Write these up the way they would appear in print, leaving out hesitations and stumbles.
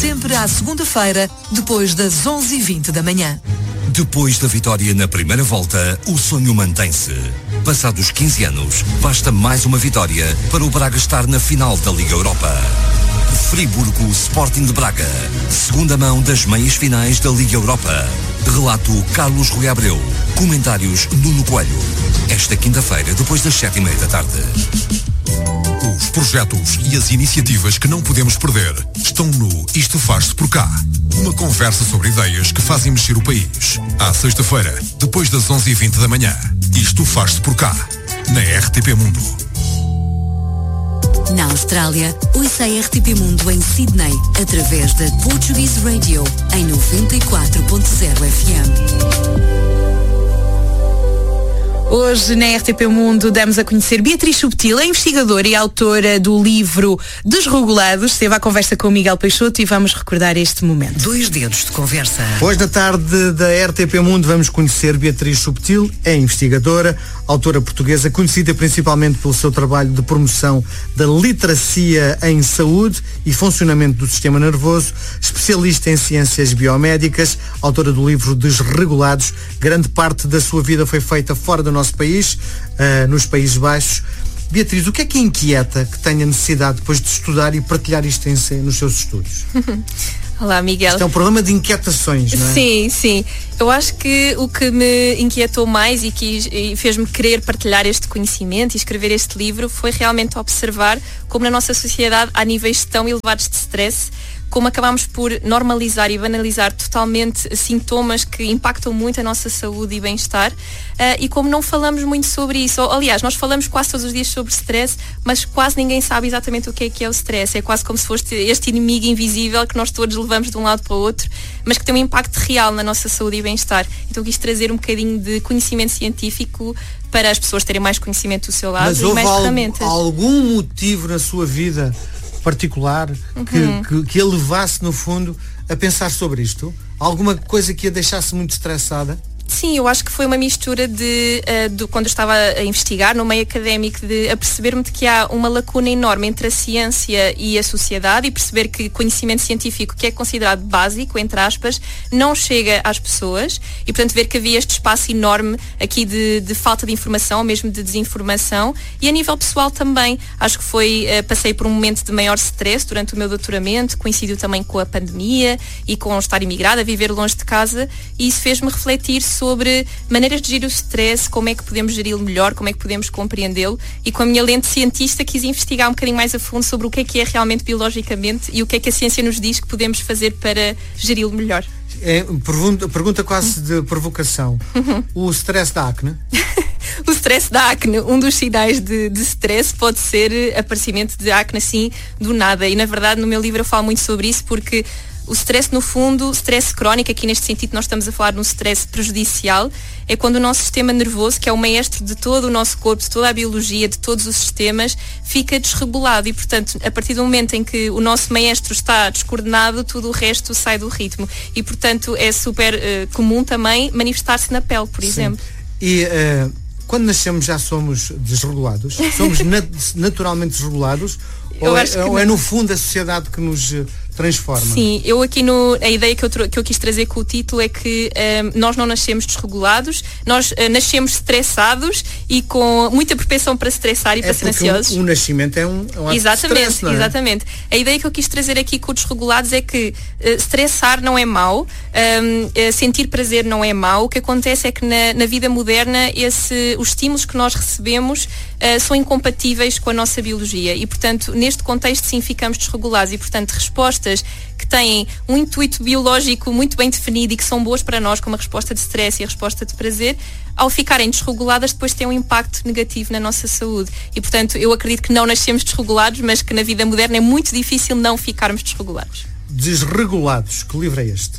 sempre à segunda-feira, depois das 11h20 da manhã. Depois da vitória na primeira volta, o sonho mantém-se. Passados 15 anos, basta mais uma vitória para o Braga estar na final da Liga Europa. Friburgo Sporting de Braga, segunda mão das meias finais da Liga Europa. Relato Carlos Rui Abreu, comentários Nuno Coelho. Esta quinta-feira, depois das 7h30 da tarde. Os projetos e as iniciativas que não podemos perder estão no Isto Faz-se por Cá. Uma conversa sobre ideias que fazem mexer o país. À sexta-feira, depois das 11h20 da manhã. Isto Faz-se por Cá, na RTP Mundo. Na Austrália, ouça a RTP Mundo em Sydney, através da Portuguese Radio, em 94.0 FM. Hoje, na RTP Mundo, damos a conhecer Beatriz Subtil, a investigadora e autora do livro Desregulados. Esteve à conversa com o Miguel Peixoto e vamos recordar este momento. 2 dedos de conversa. Hoje, na tarde da RTP Mundo, vamos conhecer Beatriz Subtil, é investigadora, autora portuguesa, conhecida principalmente pelo seu trabalho de promoção da literacia em saúde e funcionamento do sistema nervoso, especialista em ciências biomédicas, autora do livro Desregulados. Grande parte da sua vida foi feita fora do nosso país, nos Países Baixos. Beatriz, o que é que inquieta que tenha necessidade depois de estudar e partilhar isto nos seus estudos? Olá, Miguel. Isto é um programa de inquietações, não é? Sim, sim. Eu acho que o que me inquietou mais e fez-me querer partilhar este conhecimento e escrever este livro foi realmente observar como na nossa sociedade há níveis tão elevados de stress, como acabamos por normalizar e banalizar totalmente sintomas que impactam muito a nossa saúde e bem-estar, e como não falamos muito sobre isso. Aliás, nós falamos quase todos os dias sobre stress, mas quase ninguém sabe exatamente o que é o stress. É quase como se fosse este inimigo invisível que nós todos levamos de um lado para o outro, mas que tem um impacto real na nossa saúde e bem-estar. Então quis trazer um bocadinho de conhecimento científico para as pessoas terem mais conhecimento do seu lado. Mas e mais ferramentas. Algum motivo na sua vida particular que a levasse, no fundo, a pensar sobre isto? Alguma coisa que a deixasse muito estressada? Sim, eu acho que foi uma mistura de quando eu estava a investigar no meio académico, de aperceber-me de que há uma lacuna enorme entre a ciência e a sociedade, e perceber que conhecimento científico, que é considerado básico, entre aspas, não chega às pessoas, e portanto ver que havia este espaço enorme aqui de falta de informação, ou mesmo de desinformação. E a nível pessoal também, acho que passei por um momento de maior stress durante o meu doutoramento, coincidiu também com a pandemia e com estar imigrada, viver longe de casa, e isso fez-me refletir sobre maneiras de gerir o stress, como é que podemos geri-lo melhor, como é que podemos compreendê-lo, e com a minha lente cientista quis investigar um bocadinho mais a fundo sobre o que é realmente biologicamente e o que é que a ciência nos diz que podemos fazer para geri-lo melhor. Pergunta quase de provocação. O stress da acne? O stress da acne, um dos sinais de stress pode ser aparecimento de acne assim do nada, e na verdade no meu livro eu falo muito sobre isso, porque o stress, no fundo, stress crónico, aqui neste sentido nós estamos a falar de um stress prejudicial, é quando o nosso sistema nervoso, que é o maestro de todo o nosso corpo, de toda a biologia, de todos os sistemas, fica desregulado, e portanto, a partir do momento em que o nosso maestro está descoordenado, tudo o resto sai do ritmo, e portanto é super comum também manifestar-se na pele, por exemplo. E quando nascemos já somos desregulados? Somos naturalmente desregulados? Ou é no fundo a sociedade que nos transforma? Sim, eu aqui a ideia que eu quis trazer com o título é que nós não nascemos desregulados, nós nascemos estressados e com muita propensão para estressar e para ser ansiosos. O nascimento é um ato exatamente, de stress, não é? Exatamente. A ideia que eu quis trazer aqui com os desregulados é que estressar não é mau, sentir prazer não é mau. O que acontece é que na vida moderna os estímulos que nós recebemos são incompatíveis com a nossa biologia, e portanto neste contexto sim ficamos desregulados, e portanto respostas que têm um intuito biológico muito bem definido e que são boas para nós, como a resposta de stress e a resposta de prazer, ao ficarem desreguladas depois têm um impacto negativo na nossa saúde. E portanto eu acredito que não nascemos desregulados, mas que na vida moderna é muito difícil não ficarmos desregulados. Desregulados, que livro é este?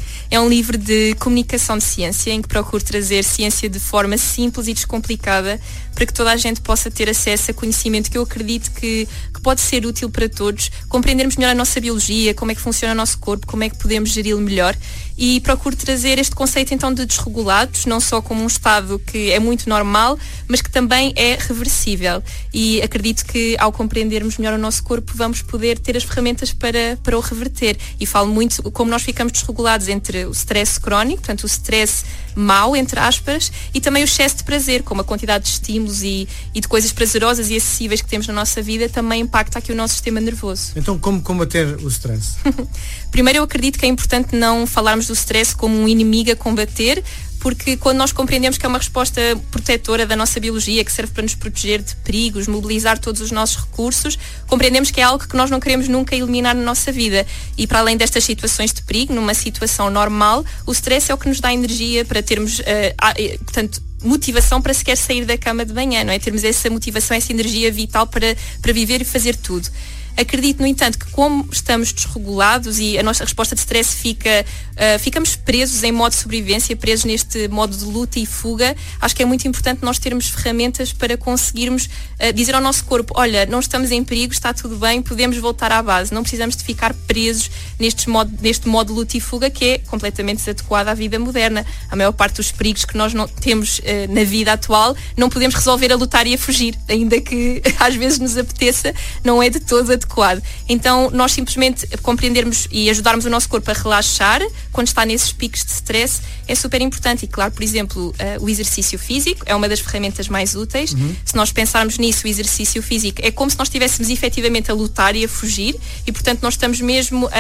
É um livro de comunicação de ciência, em que procuro trazer ciência de forma simples e descomplicada, para que toda a gente possa ter acesso a conhecimento que eu acredito que pode ser útil para todos, compreendermos melhor a nossa biologia, como é que funciona o nosso corpo, como é que podemos geri-lo melhor, e procuro trazer este conceito então de desregulados, não só como um estado que é muito normal, mas que também é reversível, e acredito que ao compreendermos melhor o nosso corpo vamos poder ter as ferramentas para o reverter. reverter. E falo muito como nós ficamos desregulados entre o stress crónico, portanto o stress mau, entre aspas, e também o excesso de prazer, como a quantidade de estímulos e de coisas prazerosas e acessíveis que temos na nossa vida também impacta aqui o nosso sistema nervoso. Então como combater o stress? Primeiro, eu acredito que é importante não falarmos do stress como um inimigo a combater, porque quando nós compreendemos que é uma resposta protetora da nossa biologia, que serve para nos proteger de perigos, mobilizar todos os nossos recursos, compreendemos que é algo que nós não queremos nunca eliminar na nossa vida. E para além destas situações de perigo, numa situação normal, o stress é o que nos dá energia para termos, portanto, motivação para sequer sair da cama de manhã, não é? Termos essa motivação, essa energia vital para viver e fazer tudo. Acredito, no entanto, que como estamos desregulados e a nossa resposta de stress ficamos presos em modo de sobrevivência, presos neste modo de luta e fuga, acho que é muito importante nós termos ferramentas para conseguirmos dizer ao nosso corpo, olha, não estamos em perigo, está tudo bem, podemos voltar à base, não precisamos de ficar presos neste modo de luta e fuga que é completamente desadequado à vida moderna. A maior parte dos perigos que nós não temos na vida atual não podemos resolver a lutar e a fugir, ainda que às vezes nos apeteça, não é de todo adequado. Então nós simplesmente compreendermos e ajudarmos o nosso corpo a relaxar quando está nesses picos de stress é super importante. E claro, por exemplo, o exercício físico é uma das ferramentas mais úteis. Se nós pensarmos nisso, o exercício físico é como se nós estivéssemos efetivamente a lutar e a fugir e portanto nós estamos mesmo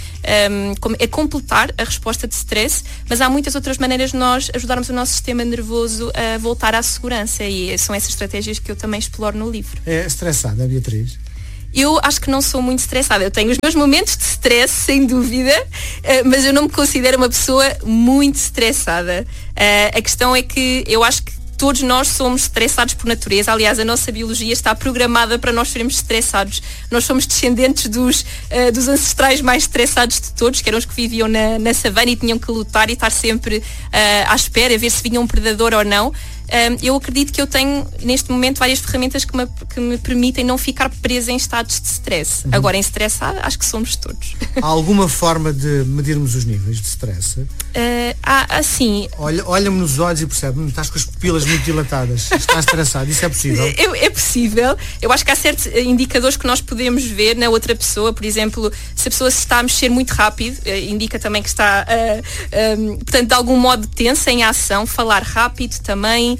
a completar a resposta de stress, mas há muitas outras maneiras de nós ajudarmos o nosso sistema nervoso a voltar à segurança e são essas estratégias que eu também exploro no livro. É estressada, Beatriz? Eu acho que não sou muito estressada. Eu tenho os meus momentos de stress, sem dúvida, mas eu não me considero uma pessoa muito estressada. A questão é que eu acho que todos nós somos estressados por natureza. Aliás, a nossa biologia está programada para nós sermos estressados. Nós somos descendentes dos ancestrais mais estressados de todos, que eram os que viviam na savana e tinham que lutar e estar sempre à espera, a ver se vinha um predador ou não. Eu acredito que eu tenho, neste momento, várias ferramentas que me permitem não ficar presa em estados de stress. Agora, em estressada, acho que somos todos. Há alguma forma de medirmos os níveis de stress? Assim... Olha-me nos olhos e percebe-me, estás com as pupilas muito dilatadas. Estás estressado, isso é possível? É possível. Eu acho que há certos indicadores que nós podemos ver na outra pessoa. Por exemplo, se a pessoa se está a mexer muito rápido, indica também que está, portanto, de algum modo tensa, em ação. Falar rápido também.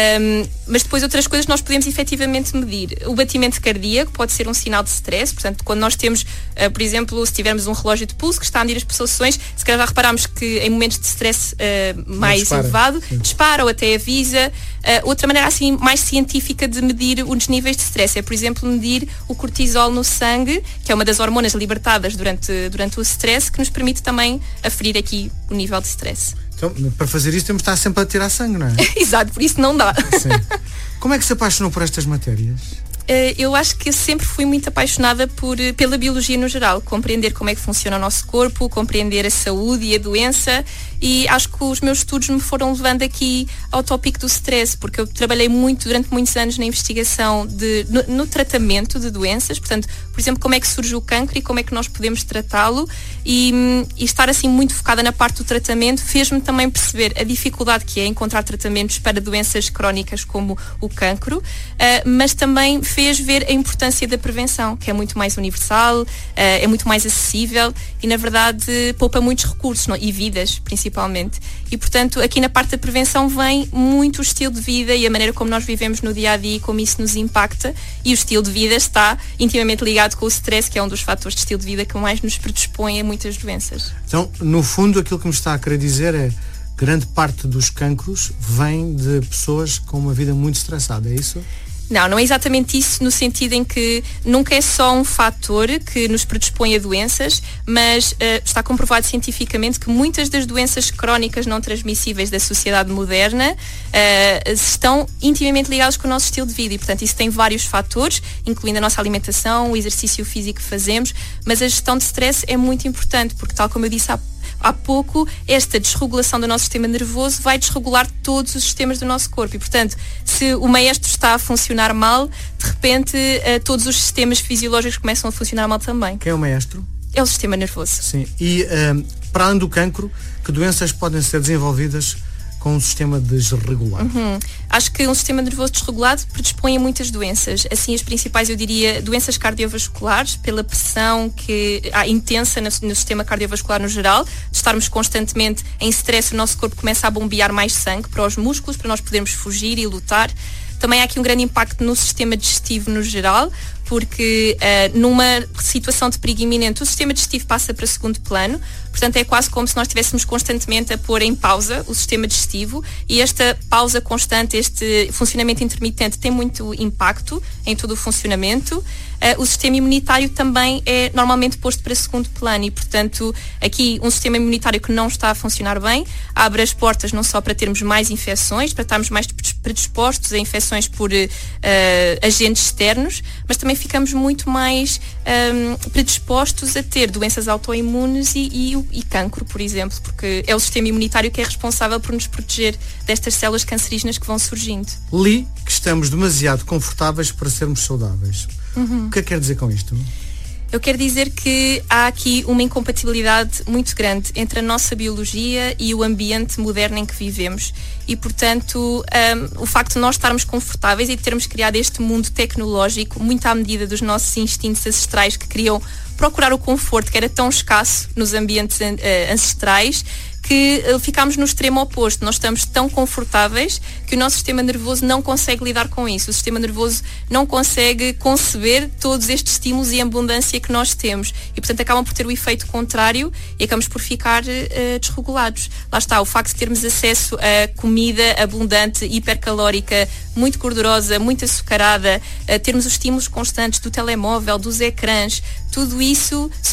Mas depois outras coisas nós podemos efetivamente medir. O batimento cardíaco pode ser um sinal de stress, portanto quando nós temos, por exemplo, se tivermos um relógio de pulso que está a medir as pulsações, se calhar já reparamos que em momentos de stress mais elevado, dispara ou até avisa. Outra maneira assim mais científica de medir os níveis de stress é, por exemplo, medir o cortisol no sangue, que é uma das hormonas libertadas durante o stress, que nos permite também aferir aqui o nível de stress. Então, para fazer isso temos de estar sempre a tirar sangue, não é? Exato, por isso não dá. Sim. Como é que se apaixonou por estas matérias? Eu acho que eu sempre fui muito apaixonada pela biologia no geral, compreender como é que funciona o nosso corpo, compreender a saúde e a doença, e acho que os meus estudos me foram levando aqui ao tópico do stress, porque eu trabalhei durante muitos anos na investigação no tratamento de doenças, portanto, por exemplo, como é que surge o cancro e como é que nós podemos tratá-lo, e estar assim muito focada na parte do tratamento fez-me também perceber a dificuldade que é encontrar tratamentos para doenças crónicas como o cancro, mas também fez ver a importância da prevenção, que é muito mais universal, é muito mais acessível e, na verdade, poupa muitos recursos e vidas, principalmente. E, portanto, aqui na parte da prevenção vem muito o estilo de vida e a maneira como nós vivemos no dia-a-dia e como isso nos impacta. E o estilo de vida está intimamente ligado com o stress, que é um dos fatores de estilo de vida que mais nos predispõe a muitas doenças. Então, no fundo, aquilo que me está a querer dizer é grande parte dos cancros vem de pessoas com uma vida muito estressada, é isso? Não é exatamente isso, no sentido em que nunca é só um fator que nos predispõe a doenças, mas está comprovado cientificamente que muitas das doenças crónicas não transmissíveis da sociedade moderna estão intimamente ligadas com o nosso estilo de vida e, portanto, isso tem vários fatores, incluindo a nossa alimentação, o exercício físico que fazemos, mas a gestão de stress é muito importante, porque, tal como eu disse há pouco, esta desregulação do nosso sistema nervoso vai desregular todos os sistemas do nosso corpo e, portanto, se o maestro está a funcionar mal, de repente todos os sistemas fisiológicos começam a funcionar mal também. Quem é o maestro? É o sistema nervoso. Sim. E para além do cancro, que doenças podem ser desenvolvidas com um sistema desregulado? Acho que um sistema nervoso desregulado predispõe a muitas doenças. Assim, as principais, eu diria, doenças cardiovasculares, pela pressão que há intensa no sistema cardiovascular no geral, de estarmos constantemente em stress, o nosso corpo começa a bombear mais sangue para os músculos, para nós podermos fugir e lutar. Também há aqui um grande impacto no sistema digestivo no geral, porque numa situação de perigo iminente o sistema digestivo passa para segundo plano, portanto é quase como se nós estivéssemos constantemente a pôr em pausa o sistema digestivo, e esta pausa constante, este funcionamento intermitente tem muito impacto em todo o funcionamento. O sistema imunitário também é normalmente posto para segundo plano e, portanto, aqui um sistema imunitário que não está a funcionar bem abre as portas não só para termos mais infecções, para estarmos mais predispostos a infecções por agentes externos, mas também ficamos muito mais predispostos a ter doenças autoimunes e cancro, por exemplo, porque é o sistema imunitário que é responsável por nos proteger destas células cancerígenas que vão surgindo. Li que estamos demasiado confortáveis para sermos saudáveis. O que é que quer dizer com isto? Eu quero dizer que há aqui uma incompatibilidade muito grande entre a nossa biologia e o ambiente moderno em que vivemos. E, portanto, o facto de nós estarmos confortáveis e de termos criado este mundo tecnológico muito à medida dos nossos instintos ancestrais que queriam procurar o conforto que era tão escasso nos ambientes ancestrais, que ficámos no extremo oposto. Nós estamos tão confortáveis que o nosso sistema nervoso não consegue lidar com isso. O sistema nervoso não consegue conceber todos estes estímulos e abundância que nós temos. E, portanto, acabam por ter o efeito contrário e acabamos por ficar desregulados. Lá está, o facto de termos acesso a comida abundante, hipercalórica, muito gordurosa, muito açucarada, termos os estímulos constantes do telemóvel, dos ecrãs, tudo isso